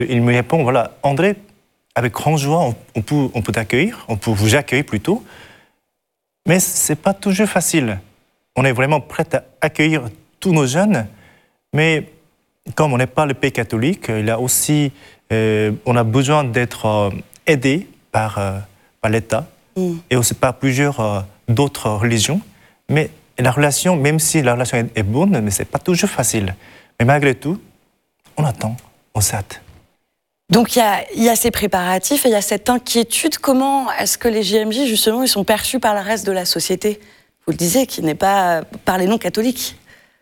Il me répond, voilà, André, avec grand joie, on peut t'accueillir, on peut vous accueillir plutôt, mais ce n'est pas toujours facile. On est vraiment prêt à accueillir tous nos jeunes, mais comme on n'est pas le pays catholique, il y a aussi, on a besoin d'être aidé par l'État et aussi par plusieurs d'autres religions. Mais la relation, même si la relation est bonne, mais ce n'est pas toujours facile. Mais malgré tout, on attend, on s'attend. Donc il y a ces préparatifs et il y a cette inquiétude. Comment est-ce que les JMJ, justement, ils sont perçus par le reste de la société? Vous le disiez, qui n'est pas par les non-catholiques.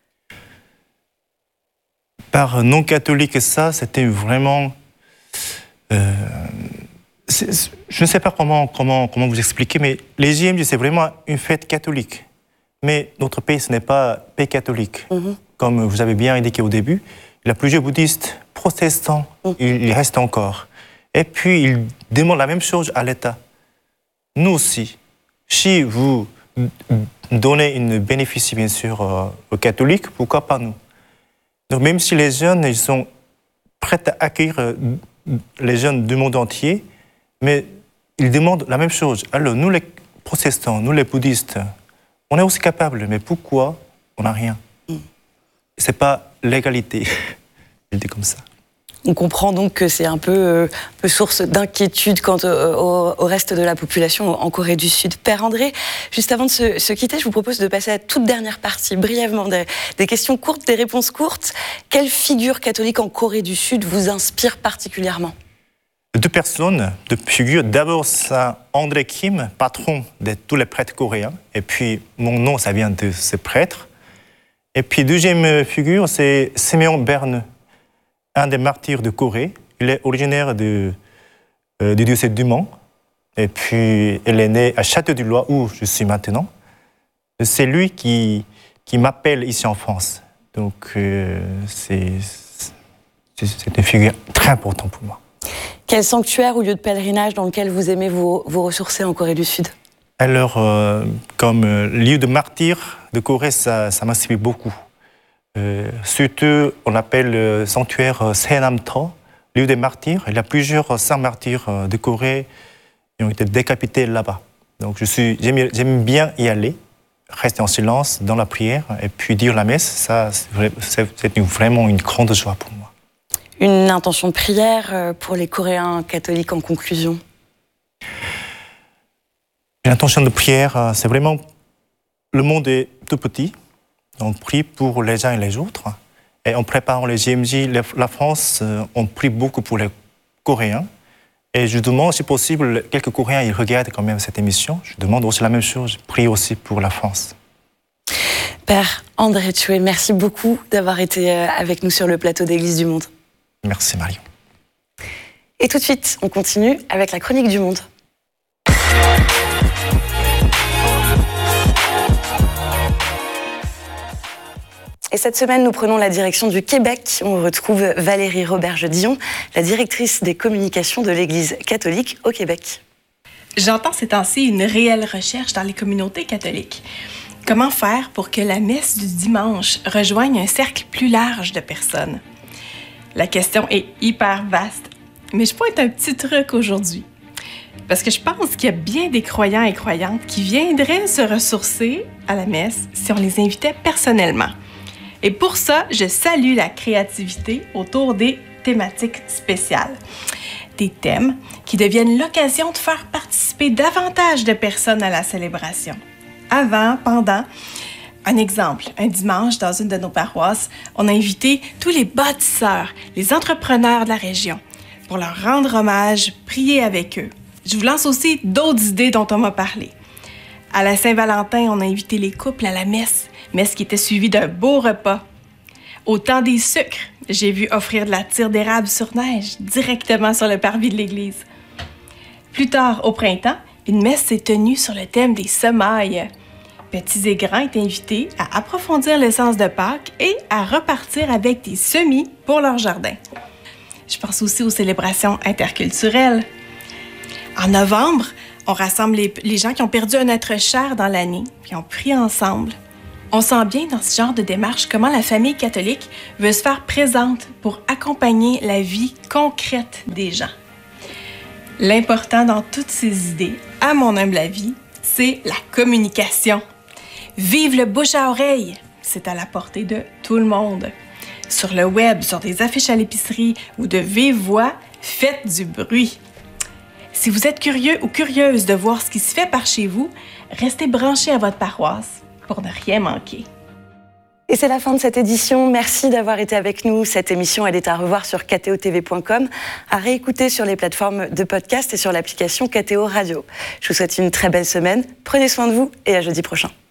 Par non-catholiques, ça, c'était vraiment... je ne sais pas comment vous expliquer, mais les JMJ, c'est vraiment une fête catholique. Mais notre pays, ce n'est pas pays catholique. Comme vous avez bien indiqué au début, il y a plusieurs bouddhistes protestants, il reste encore. Et puis, ils demandent la même chose à l'État. Nous aussi, si vous donnez une bénéfice, bien sûr, aux catholiques, pourquoi pas nous? Donc, même si les jeunes, ils sont prêts à accueillir les jeunes du monde entier, mais ils demandent la même chose. Alors, nous, les protestants, nous, les bouddhistes, on est aussi capables, mais pourquoi on n'a rien? Ce n'est pas l'égalité. Je le dis comme ça. On comprend donc que c'est un peu source d'inquiétude quant au reste de la population en Corée du Sud. Père André, juste avant de se quitter, je vous propose de passer à la toute dernière partie, brièvement, des questions courtes, des réponses courtes. Quelle figure catholique en Corée du Sud vous inspire particulièrement? Deux personnes, deux figures. D'abord, c'est André Kim, patron de tous les prêtres coréens. Et puis, mon nom, ça vient de ce prêtre. Et puis, deuxième figure, c'est Siméon Berne, un des martyrs de Corée. Il est originaire du diocèse du Mans. Et puis, il est né à Château-du-Loir, où je suis maintenant. C'est lui qui m'appelle ici en France. Donc, c'est une figure très importante pour moi. Quel sanctuaire ou lieu de pèlerinage dans lequel vous aimez vous ressourcer en Corée du Sud? Alors, comme lieu de martyr de Corée, ça m'inspire beaucoup. Surtout, on appelle le sanctuaire Saenamto, lieu des martyrs. Il y a plusieurs saints martyrs de Corée qui ont été décapités là-bas. Donc, j'aime bien y aller, rester en silence dans la prière et puis dire la messe. Ça, c'est vraiment une grande joie pour moi. Une intention de prière pour les Coréens catholiques en conclusion? Une intention de prière, c'est vraiment... Le monde est tout petit. On prie pour les uns et les autres. Et en préparant les JMJ, la France, on prie beaucoup pour les Coréens. Et je demande, si possible, quelques Coréens, ils regardent quand même cette émission. Je demande aussi la même chose, je prie aussi pour la France. Père André Tchoué, merci beaucoup d'avoir été avec nous sur le plateau d'Église du Monde. Merci Marion. Et tout de suite, on continue avec la chronique du Monde. Et cette semaine, nous prenons la direction du Québec. On retrouve Valérie Roberge-Dion, la directrice des communications de l'Église catholique au Québec. J'entends ces temps-ci une réelle recherche dans les communautés catholiques. Comment faire pour que la messe du dimanche rejoigne un cercle plus large de personnes? La question est hyper vaste, mais je pointe un petit truc aujourd'hui. Parce que je pense qu'il y a bien des croyants et croyantes qui viendraient se ressourcer à la messe si on les invitait personnellement. Et pour ça, je salue la créativité autour des thématiques spéciales. Des thèmes qui deviennent l'occasion de faire participer davantage de personnes à la célébration. Avant, pendant. Un exemple, un dimanche, dans une de nos paroisses, on a invité tous les bâtisseurs, les entrepreneurs de la région, pour leur rendre hommage, prier avec eux. Je vous lance aussi d'autres idées dont on m'a parlé. À la Saint-Valentin, on a invité les couples à la messe qui était suivie d'un beau repas. Au temps des sucres, j'ai vu offrir de la tire d'érable sur neige directement sur le parvis de l'église. Plus tard, au printemps, une messe s'est tenue sur le thème des semailles. Petits et grands étaient invités à approfondir le sens de Pâques et à repartir avec des semis pour leur jardin. Je pense aussi aux célébrations interculturelles. En novembre, on rassemble les gens qui ont perdu un être cher dans l'année, puis on prie ensemble. On sent bien dans ce genre de démarche comment la famille catholique veut se faire présente pour accompagner la vie concrète des gens. L'important dans toutes ces idées, à mon humble avis, c'est la communication. Vive le bouche à oreille! C'est à la portée de tout le monde. Sur le web, sur des affiches à l'épicerie ou de vive voix, faites du bruit. Si vous êtes curieux ou curieuse de voir ce qui se fait par chez vous, restez branchés à votre paroisse pour ne rien manquer. Et c'est la fin de cette édition. Merci d'avoir été avec nous. Cette émission, elle est à revoir sur kto-tv.com, à réécouter sur les plateformes de podcast et sur l'application KTO Radio. Je vous souhaite une très belle semaine. Prenez soin de vous et à jeudi prochain.